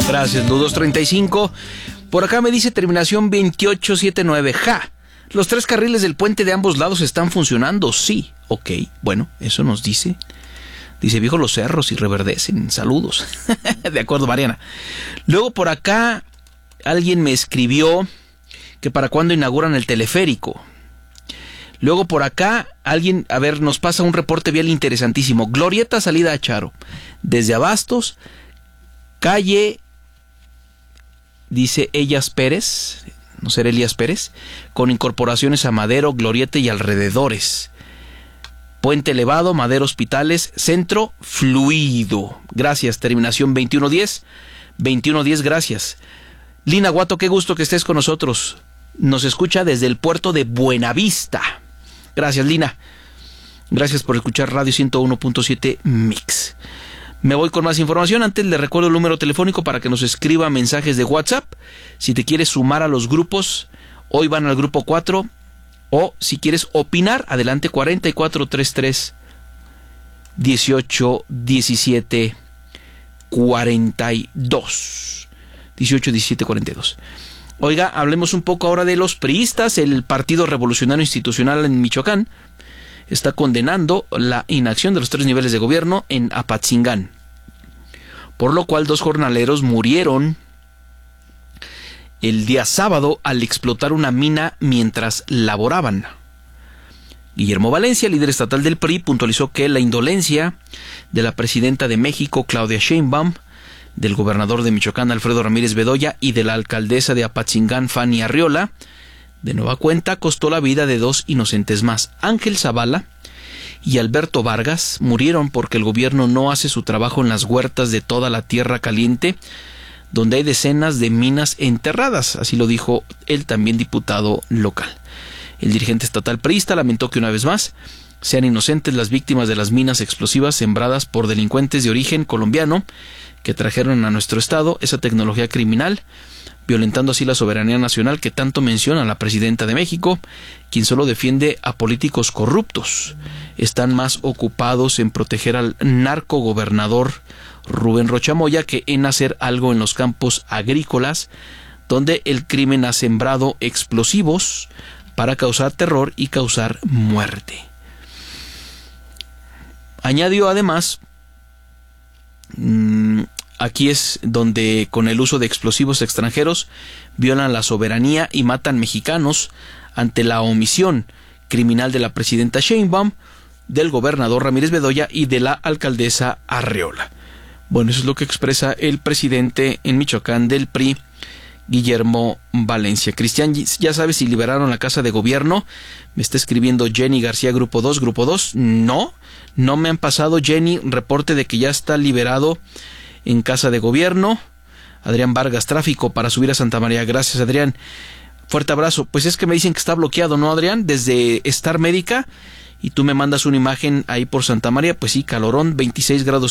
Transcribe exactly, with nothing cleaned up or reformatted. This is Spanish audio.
Gracias, Ludos treinta y cinco. Por acá me dice terminación veintiocho setenta y nueve. Ja, los tres carriles del puente de ambos lados están funcionando. Sí, ok, bueno, eso nos dice. Dice, viejo, los cerros y reverdecen. Saludos. De acuerdo, Mariana. Luego por acá alguien me escribió que para cuándo inauguran el teleférico. Luego por acá alguien, a ver, nos pasa un reporte vial interesantísimo. Glorieta salida a Charo. Desde Abastos, calle, dice Elías Pérez, no sé, Elías Pérez, con incorporaciones a Madero, Glorieta y alrededores. Puente elevado, Madero, Hospitales, centro fluido. Gracias, terminación veintiuno diez. veintiuno diez, gracias. Lina Guato, qué gusto que estés con nosotros. Nos escucha desde el puerto de Buenavista. Gracias, Lina. Gracias por escuchar Radio ciento uno punto siete Mix. Me voy con más información. Antes le recuerdo el número telefónico para que nos escriba mensajes de WhatsApp. Si te quieres sumar a los grupos, hoy van al grupo cuatro. O si quieres opinar, adelante, cuarenta y cuatro treinta y tres dieciocho diecisiete cuarenta y dos. dieciocho diecisiete cuarenta y dos. Oiga, hablemos un poco ahora de los priistas. El Partido Revolucionario Institucional en Michoacán está condenando la inacción de los tres niveles de gobierno en Apatzingán, por lo cual dos jornaleros murieron el día sábado al explotar una mina mientras laboraban. Guillermo Valencia, líder estatal del P R I, puntualizó que la indolencia de la presidenta de México, Claudia Sheinbaum, del gobernador de Michoacán, Alfredo Ramírez Bedoya, y de la alcaldesa de Apatzingán, Fanny Arriola, de nueva cuenta costó la vida de dos inocentes más. Ángel Zavala y Alberto Vargas murieron porque el gobierno no hace su trabajo en las huertas de toda la Tierra Caliente, donde hay decenas de minas enterradas, así lo dijo el también diputado local. El dirigente estatal priista lamentó que una vez más sean inocentes las víctimas de las minas explosivas sembradas por delincuentes de origen colombiano que trajeron a nuestro estado esa tecnología criminal, violentando así la soberanía nacional que tanto menciona la presidenta de México, quien solo defiende a políticos corruptos. Están más ocupados en proteger al narcogobernador Rubén Rocha Moya que en hacer algo en los campos agrícolas, donde el crimen ha sembrado explosivos para causar terror y causar muerte. Añadió además, mmm, aquí es donde con el uso de explosivos extranjeros violan la soberanía y matan mexicanos ante la omisión criminal de la presidenta Sheinbaum, del gobernador Ramírez Bedoya y de la alcaldesa Arriola. Bueno, eso es lo que expresa el presidente en Michoacán del P R I, Guillermo Valencia. Cristian, ya sabes si liberaron la casa de gobierno. Me está escribiendo Jenny García, Grupo dos. Grupo dos, no, no me han pasado, Jenny, reporte de que ya está liberado en casa de gobierno. Adrián Vargas, tráfico para subir a Santa María. Gracias, Adrián. Fuerte abrazo. Pues es que me dicen que está bloqueado, ¿no, Adrián? Desde Star Médica. Y tú me mandas una imagen ahí por Santa María. Pues sí, calorón, veintiséis grados